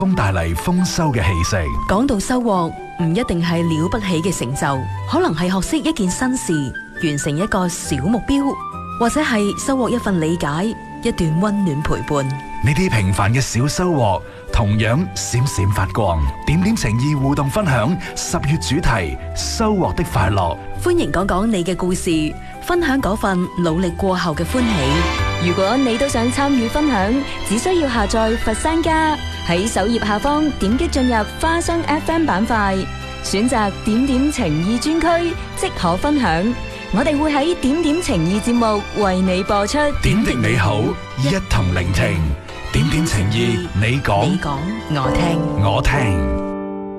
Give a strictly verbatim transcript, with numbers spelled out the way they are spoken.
風帶嚟豐收嘅氣息。 講到收穫，唔一定係了不起嘅成就，可能係學識一件新事，完成一個小目標，或者係收穫一份理解，一段溫暖陪伴。 呢啲平凡嘅小收穫，同樣閃閃發光。點點情意互動分享十月主題：收穫的快樂。 歡迎講講你嘅故事，分享嗰份努力過後嘅歡喜。如果你都想參與分享，只需要下載佛山家，喺首頁下方點擊進入花生 F M 板塊，選擇點點情意專區，即可分享。我哋會喺點點情意節目為你播出。 點滴美好，一同聆聽。點點情意，你講， 你講，我聽， 我聽。